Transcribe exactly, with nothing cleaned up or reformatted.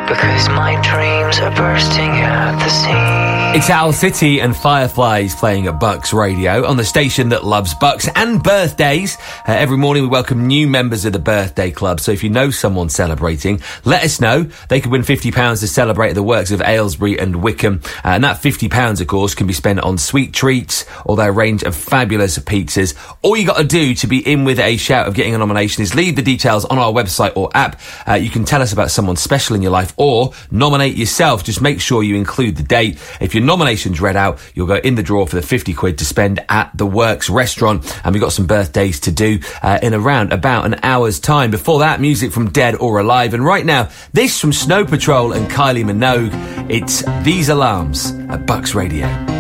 because my dreams are bursting at the seams. It's Owl City and Fireflies playing at Bucks Radio on the station that loves Bucks and birthdays. Uh, every morning we welcome new members of the birthday club, so if you know someone celebrating, let us know. They could win fifty pounds to celebrate the works of Aylesbury and Wickham, uh, and that fifty pounds, of course, can be spent on sweet treats or their range of fabulous pizzas. All you got to do to be in with a shout of getting a nomination is leave the details on our website or app. Uh, you can tell us about someone special in your life or nominate yourself. Just make sure you include the date. If your nomination's read out, you'll go in the draw for the fifty quid to spend at the Works restaurant. And we've got some birthdays to do uh, in around about an hour's time. Before that, music from Dead or Alive. And right now, this from Snow Patrol and Kylie Minogue. It's These Alarms at Bucks Radio.